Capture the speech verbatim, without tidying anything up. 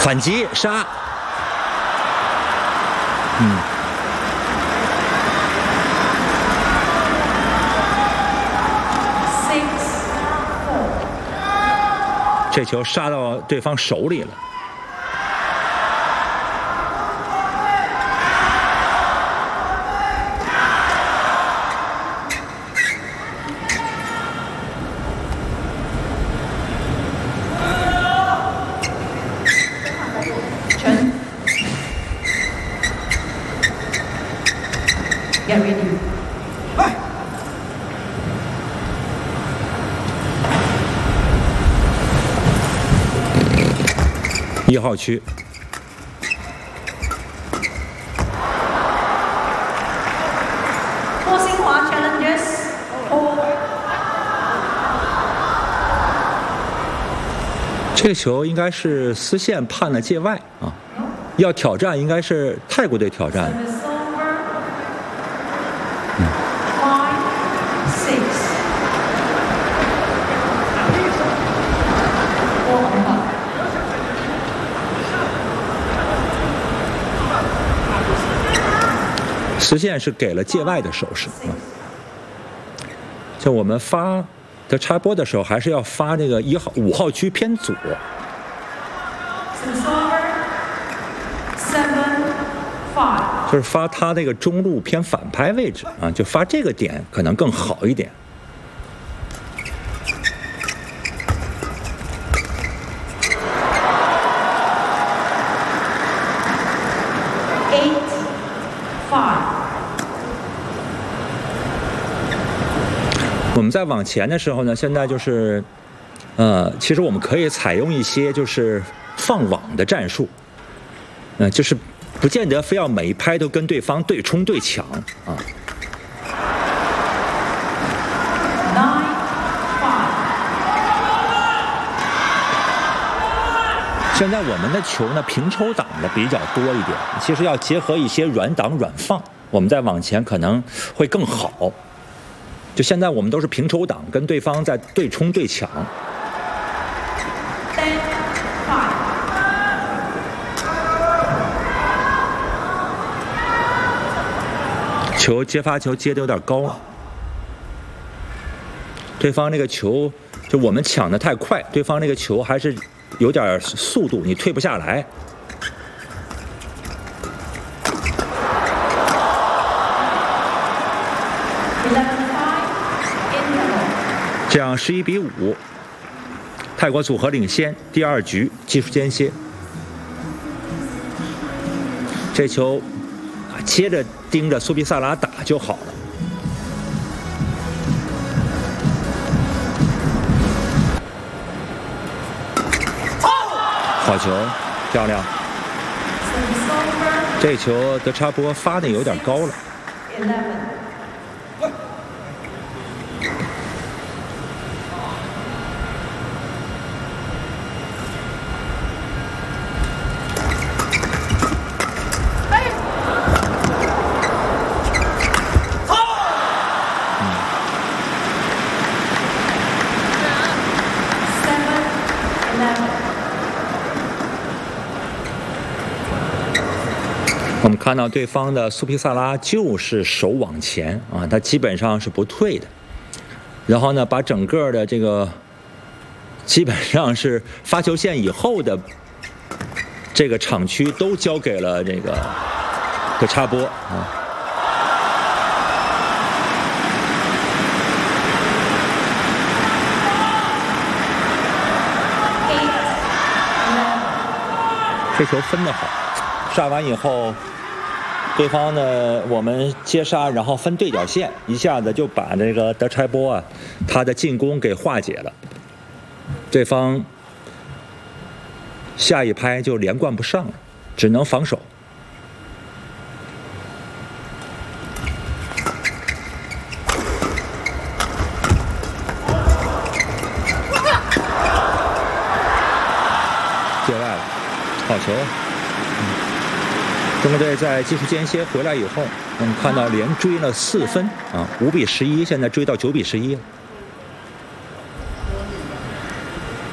反击杀，嗯。这球杀到对方手里了。 陈 ，Get ready。 一号区， 郭兴华 challenges。 这个球应该是丝线判了界外啊，要挑战应该是泰国队挑战。嗯。实线是给了界外的手势啊。就我们发的插播的时候，还是要发这个一号、五号区偏左。就是发他那个中路偏反拍位置啊，就发这个点可能更好一点。我们在往前的时候呢，现在就是，呃，其实我们可以采用一些就是放网的战术，嗯、呃，就是不见得非要每一拍都跟对方对冲对抢啊。现在我们的球呢，平抽挡的比较多一点，其实要结合一些软挡软放，我们在往前可能会更好。就现在我们都是平抽挡，跟对方在对冲对抢。球接发球接的有点高了，对方那个球就我们抢的太快，对方那个球还是有点速度，你退不下来。这样十一比五，泰国组合领先。第二局技术间歇，这球接着盯着苏比萨拉打就好了。好球，漂亮！这球德查波发的有点高了。我们看到对方的苏皮萨拉就是手往前啊，他基本上是不退的，然后呢，把整个的这个基本上是发球线以后的这个场区都交给了这个德查波啊。这球分得好，杀完以后，对方呢我们接杀，然后分对角线，一下子就把这个德查波啊他的进攻给化解了，对方下一拍就连贯不上了，只能防守。界外了，好球！嗯、中国队在技术间歇回来以后，我们看到连追了四分啊，五比十一，现在追到九比十一了。